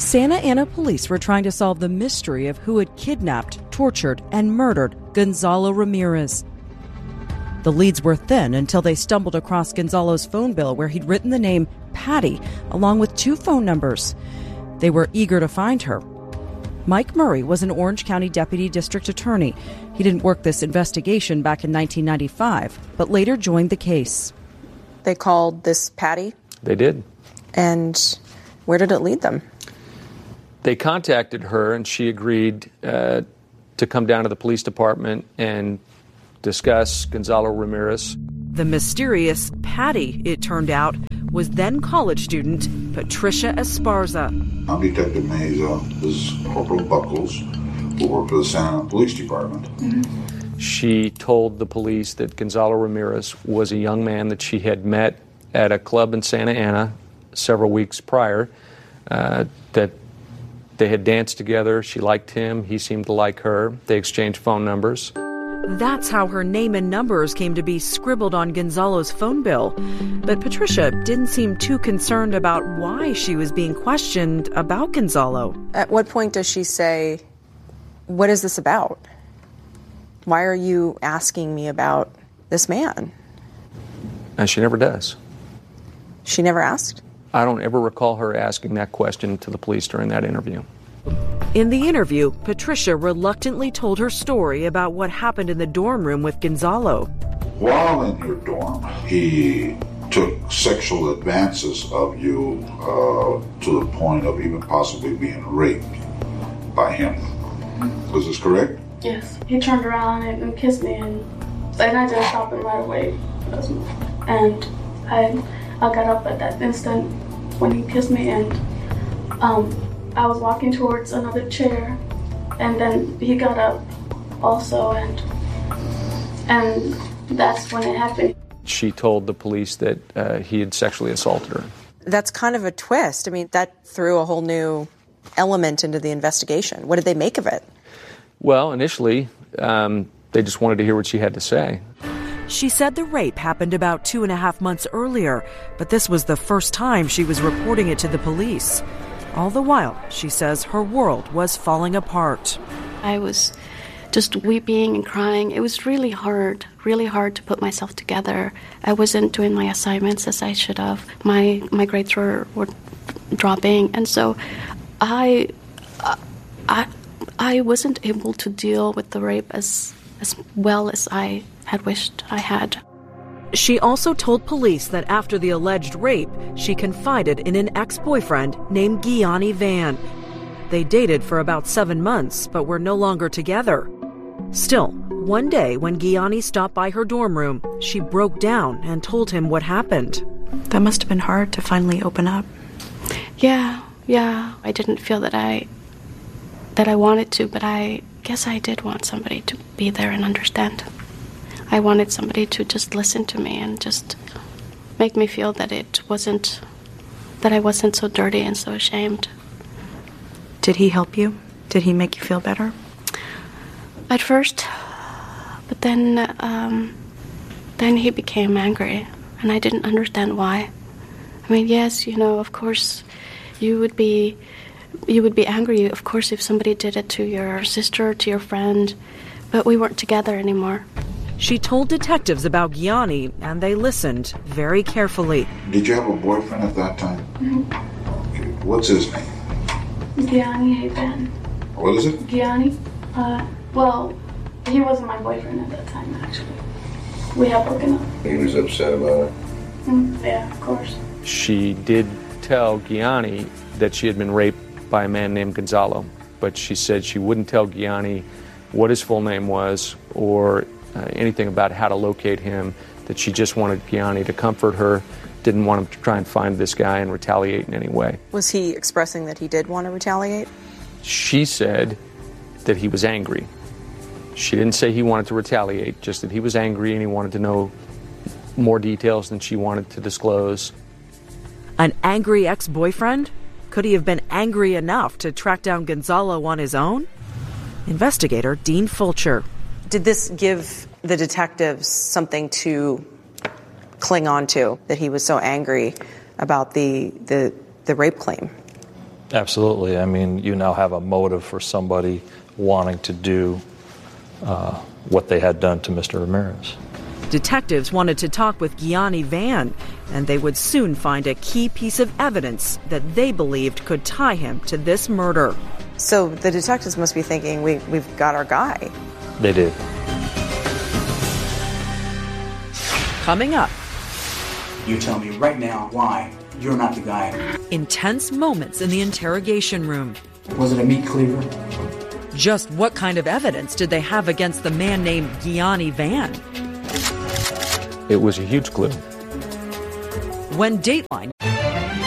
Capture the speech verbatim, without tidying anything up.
Santa Ana police were trying to solve the mystery of who had kidnapped, tortured, and murdered Gonzalo Ramirez. The leads were thin until they stumbled across Gonzalo's phone bill where he'd written the name Patty along with two phone numbers. They were eager to find her. Mike Murray was an Orange County Deputy District Attorney. He didn't work this investigation back in nineteen ninety-five, but later joined the case. They called this Patty? They did. And where did it lead them? They contacted her, and she agreed uh, to come down to the police department and discuss Gonzalo Ramirez. The mysterious Patty, it turned out, was then college student Patricia Esparza. I'm Detective Meza. This is Corporal Buckles, who worked for the Santa Ana Police Department. Mm-hmm. She told the police that Gonzalo Ramirez was a young man that she had met at a club in Santa Ana several weeks prior, uh, that they had danced together. She liked him. He seemed to like her. They exchanged phone numbers. That's how her name and numbers came to be scribbled on Gonzalo's phone bill. But Patricia didn't seem too concerned about why she was being questioned about Gonzalo. At what point does she say, what is this about? Why are you asking me about this man? And she never does. She never asked? I don't ever recall her asking that question to the police during that interview. In the interview, Patricia reluctantly told her story about what happened in the dorm room with Gonzalo. While in your dorm, he took sexual advances of you uh, to the point of even possibly being raped by him. Was this correct? Yes. He turned around and kissed me, and, and I just stopped him right away. And I, I got up at that instant when he kissed me, and um, I was walking towards another chair, and then he got up also, and and that's when it happened. She told the police that uh, he had sexually assaulted her. That's kind of a twist. I mean, that threw a whole new element into the investigation. What did they make of it? Well, initially, um, they just wanted to hear what she had to say. She said the rape happened about two and a half months earlier, but this was the first time she was reporting it to the police. All the while, she says her world was falling apart. I was just weeping and crying. It was really hard, really hard to put myself together. I wasn't doing my assignments as I should have. My my grades were, were dropping, and so I, I, I wasn't able to deal with the rape as as well as I had wished I had. She also told police that after the alleged rape, she confided in an ex-boyfriend named Gianni Van. They dated for about seven months, but were no longer together. Still, one day when Gianni stopped by her dorm room, she broke down and told him what happened. That must have been hard to finally open up. Yeah, yeah. I didn't feel that I that I wanted to, but I guess I did want somebody to be there and understand. I wanted somebody to just listen to me and just make me feel that it wasn't, that I wasn't so dirty and so ashamed. Did he help you? Did he make you feel better? At first, but then, um, then he became angry, and I didn't understand why. I mean, yes, you know, of course, you would be, you would be angry, of course, if somebody did it to your sister, to your friend, but we weren't together anymore. She told detectives about Gianni, and they listened very carefully. Did you have a boyfriend at that time? Mm-hmm. Okay. What's his name? Gianni Van. What is it? Gianni. Uh, well, he wasn't my boyfriend at that time, actually. We had broken up. He was upset about it? Mm, yeah, of course. She did tell Gianni that she had been raped by a man named Gonzalo, but she said she wouldn't tell Gianni what his full name was or Uh, anything about how to locate him, that she just wanted Gianni to comfort her, didn't want him to try and find this guy and retaliate in any way. Was he expressing that he did want to retaliate? She said that he was angry. She didn't say he wanted to retaliate, just that he was angry and he wanted to know more details than she wanted to disclose. An angry ex-boyfriend? Could he have been angry enough to track down Gonzalo on his own? Investigator Dean Fulcher. Did this give the detectives something to cling on to, that he was so angry about the the, the rape claim? Absolutely. I mean, you now have a motive for somebody wanting to do uh, what they had done to Mister Ramirez. Detectives wanted to talk with Gianni Van, and they would soon find a key piece of evidence that they believed could tie him to this murder. So the detectives must be thinking, we, we've got our guy. They did. Coming up. You tell me right now why you're not the guy. Intense moments in the interrogation room. Was it a meat cleaver? Just what kind of evidence did they have against the man named Gianni Van? It was a huge clue. When Dateline